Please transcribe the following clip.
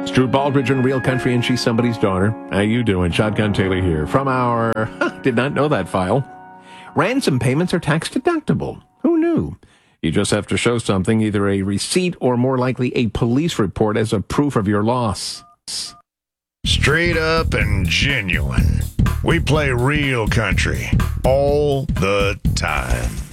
It's Drew Baldridge in Real Country, and she's somebody's daughter. How you doing? Shotgun Taylor here from our did not know that file. Ransom payments are tax deductible. Who knew? You just have to show something, either a receipt or more likely a police report as a proof of your loss. Straight up and genuine. We play real country all the time.